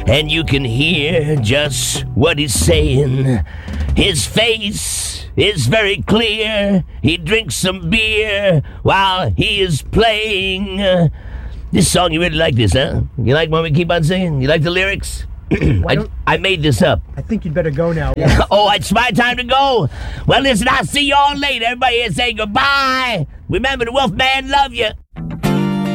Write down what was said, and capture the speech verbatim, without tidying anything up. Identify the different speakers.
Speaker 1: and you can hear just what he's saying. His face is very clear. He drinks some beer while he is playing. This song, you really like this, huh? You like when we keep on singing? You like the lyrics? I, I made this up.
Speaker 2: I think you'd better go now.
Speaker 1: Oh, it's my time to go. Well, listen, I'll see you all later. Everybody here say goodbye. Remember, the Wolfman love you.